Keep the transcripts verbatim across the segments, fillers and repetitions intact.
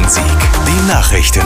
Rhein-Sieg. Die Nachrichten.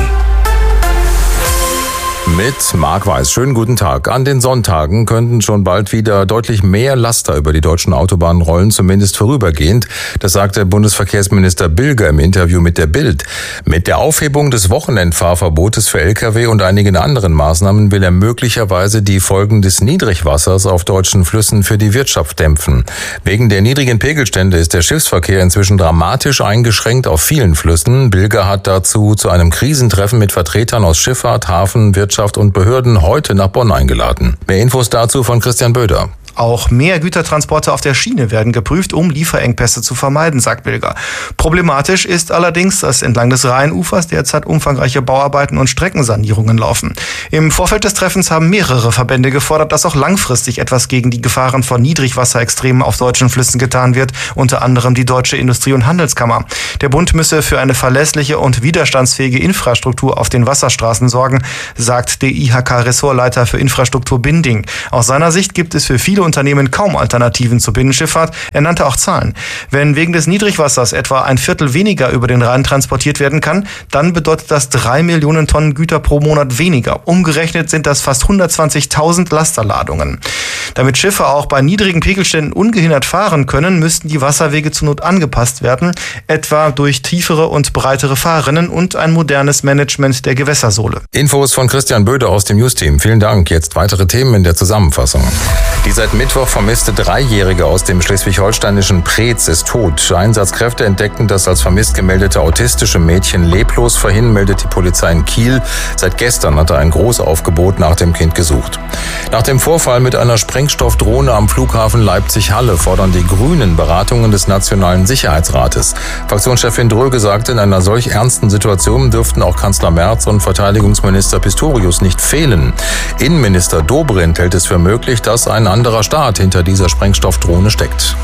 Mit Marc Weiß. Schönen guten Tag. An den Sonntagen könnten schon bald wieder deutlich mehr Laster über die deutschen Autobahnen rollen, zumindest vorübergehend. Das sagte Bundesverkehrsminister Bilger im Interview mit der Bild. Mit der Aufhebung des Wochenendfahrverbotes für L K W und einigen anderen Maßnahmen will er möglicherweise die Folgen des Niedrigwassers auf deutschen Flüssen für die Wirtschaft dämpfen. Wegen der niedrigen Pegelstände ist der Schiffsverkehr inzwischen dramatisch eingeschränkt auf vielen Flüssen. Bilger hat dazu zu einem Krisentreffen mit Vertretern aus Schifffahrt, Hafen, Wirtschaft und Behörden heute nach Bonn eingeladen. Mehr Infos dazu von Christian Böder. Auch mehr Gütertransporte auf der Schiene werden geprüft, um Lieferengpässe zu vermeiden, sagt Bilger. Problematisch ist allerdings, dass entlang des Rheinufers derzeit umfangreiche Bauarbeiten und Streckensanierungen laufen. Im Vorfeld des Treffens haben mehrere Verbände gefordert, dass auch langfristig etwas gegen die Gefahren von Niedrigwasserextremen auf deutschen Flüssen getan wird, unter anderem die Deutsche Industrie- und Handelskammer. Der Bund müsse für eine verlässliche und widerstandsfähige Infrastruktur auf den Wasserstraßen sorgen, sagt der I H K-Ressortleiter für Infrastruktur Binding. Aus seiner Sicht gibt es für viele Unternehmen kaum Alternativen zur Binnenschifffahrt. Er nannte auch Zahlen. Wenn wegen des Niedrigwassers etwa ein Viertel weniger über den Rhein transportiert werden kann, dann bedeutet das drei Millionen Tonnen Güter pro Monat weniger. Umgerechnet sind das fast hundertzwanzigtausend Lasterladungen. Damit Schiffe auch bei niedrigen Pegelständen ungehindert fahren können, müssten die Wasserwege zur Not angepasst werden, etwa durch tiefere und breitere Fahrrinnen und ein modernes Management der Gewässersohle. Infos von Christian Böder aus dem News-Team. Vielen Dank. Jetzt weitere Themen in der Zusammenfassung. Die seit Mittwoch vermisste Dreijährige aus dem schleswig-holsteinischen Preetz ist tot. Einsatzkräfte entdeckten das als vermisst gemeldete autistische Mädchen leblos. Vorhin meldet die Polizei in Kiel. Seit gestern hatte ein Großaufgebot nach dem Kind gesucht. Nach dem Vorfall mit einer Sprengstoffdrohne am Flughafen Leipzig-Halle fordern die Grünen Beratungen des Nationalen Sicherheitsrates. Fraktionschefin Dröge sagte, in einer solch ernsten Situation dürften auch Kanzler Merz und Verteidigungsminister Pistorius nicht fehlen. Innenminister Dobrindt hält es für möglich, dass ein anderer Staat hinter dieser Sprengstoffdrohne steckt.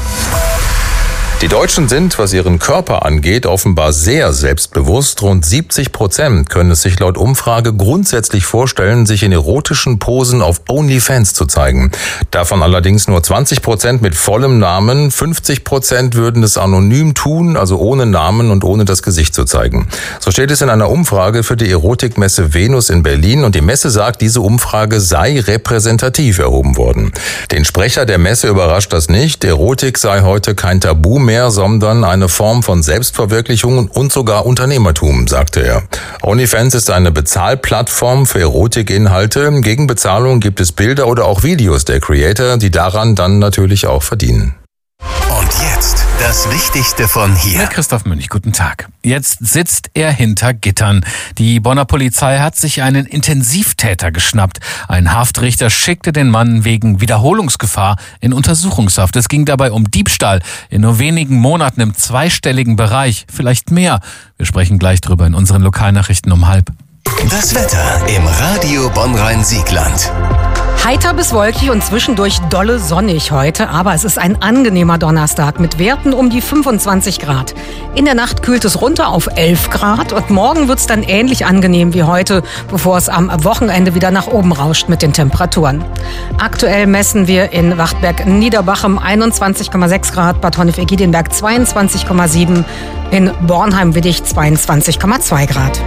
Die Deutschen sind, was ihren Körper angeht, offenbar sehr selbstbewusst. Rund siebzig Prozent können es sich laut Umfrage grundsätzlich vorstellen, sich in erotischen Posen auf OnlyFans zu zeigen. Davon allerdings nur zwanzig Prozent mit vollem Namen. fünfzig Prozent würden es anonym tun, also ohne Namen und ohne das Gesicht zu zeigen. So steht es in einer Umfrage für die Erotikmesse Venus in Berlin. Und die Messe sagt, diese Umfrage sei repräsentativ erhoben worden. Den Sprecher der Messe überrascht das nicht. Erotik sei heute kein Tabu mehr. mehr, sondern eine Form von Selbstverwirklichung und sogar Unternehmertum, sagte er. OnlyFans ist eine Bezahlplattform für Erotikinhalte. Gegen Bezahlung gibt es Bilder oder auch Videos der Creator, die daran dann natürlich auch verdienen. Und jetzt das Wichtigste von hier. Mit Christoph Münch, guten Tag. Jetzt sitzt er hinter Gittern. Die Bonner Polizei hat sich einen Intensivtäter geschnappt. Ein Haftrichter schickte den Mann wegen Wiederholungsgefahr in Untersuchungshaft. Es ging dabei um Diebstahl in nur wenigen Monaten im zweistelligen Bereich, vielleicht mehr. Wir sprechen gleich drüber in unseren Lokalnachrichten um halb. Das Wetter im Radio Bonn-Rhein-Siegland. Heiter bis wolkig und zwischendurch dolle sonnig heute, aber es ist ein angenehmer Donnerstag mit Werten um die fünfundzwanzig Grad. In der Nacht kühlt es runter auf elf Grad und morgen wird es dann ähnlich angenehm wie heute, bevor es am Wochenende wieder nach oben rauscht mit den Temperaturen. Aktuell messen wir in Wachtberg-Niederbachem einundzwanzig Komma sechs Grad, Bad Honnef-Egidionberg zweiundzwanzig Komma sieben, in Bornheim-Widdig zweiundzwanzig Komma zwei Grad.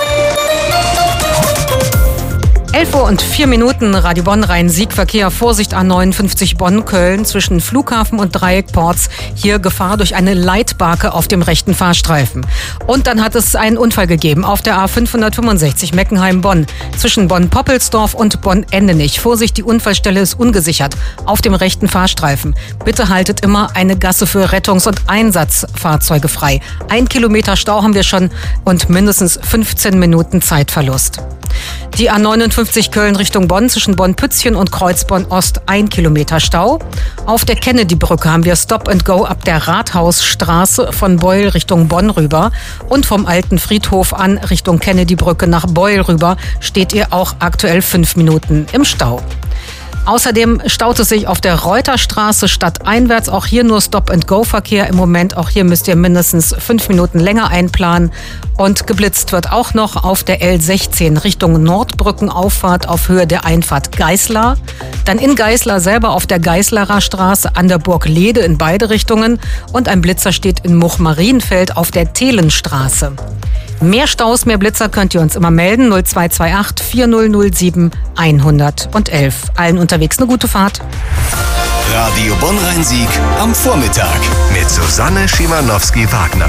elf Uhr und vier Minuten, Radio Bonn Rhein-Sieg-Verkehr, Vorsicht A neunundfünfzig Bonn-Köln zwischen Flughafen und Dreieckports. Hier Gefahr durch eine Leitbarke auf dem rechten Fahrstreifen. Und dann hat es einen Unfall gegeben auf der A fünfhundertfünfundsechzig Meckenheim-Bonn zwischen Bonn-Poppelsdorf und Bonn-Endenich. Vorsicht, die Unfallstelle ist ungesichert auf dem rechten Fahrstreifen. Bitte haltet immer eine Gasse für Rettungs- und Einsatzfahrzeuge frei. Ein Kilometer Stau haben wir schon und mindestens fünfzehn Minuten Zeitverlust. Die A neunundfünfzig Köln Richtung Bonn zwischen Bonn-Pützchen und Kreuzborn-Ost ein Kilometer Stau. Auf der Kennedy-Brücke haben wir Stop and Go ab der Rathausstraße von Beul Richtung Bonn rüber. Und vom alten Friedhof an Richtung Kennedy-Brücke nach Beul rüber steht ihr auch aktuell fünf Minuten im Stau. Außerdem staut es sich auf der Reuterstraße stadteinwärts. Auch hier nur Stop-and-Go-Verkehr im Moment. Auch hier müsst ihr mindestens fünf Minuten länger einplanen. Und geblitzt wird auch noch auf der L sechzehn Richtung Nordbrückenauffahrt auf Höhe der Einfahrt Geißlar. Dann in Geißlar selber auf der Geißlarer Straße an der Burg Lede in beide Richtungen. Und ein Blitzer steht in Much-Marienfeld auf der Thelenstraße. Mehr Staus, mehr Blitzer könnt ihr uns immer melden. null zwei zwei acht vier null null sieben eins eins eins. Allen unterwegs eine gute Fahrt. Radio Bonn-Rhein-Sieg am Vormittag mit Susanne Schimanowski-Wagner.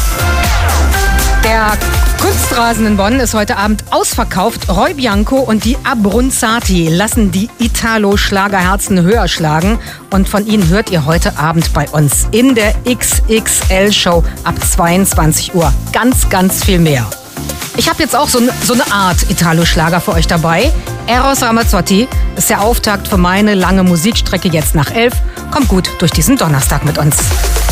Der Kunstrasen in Bonn ist heute Abend ausverkauft. Roy Bianco und die Abruzzati lassen die Italo-Schlagerherzen höher schlagen. Und von ihnen hört ihr heute Abend bei uns in der X X L-Show ab zweiundzwanzig Uhr. Ganz, ganz viel mehr. Ich habe jetzt auch so, so eine Art Italo-Schlager für euch dabei. Eros Ramazzotti ist der Auftakt für meine lange Musikstrecke jetzt nach elf. Kommt gut durch diesen Donnerstag mit uns.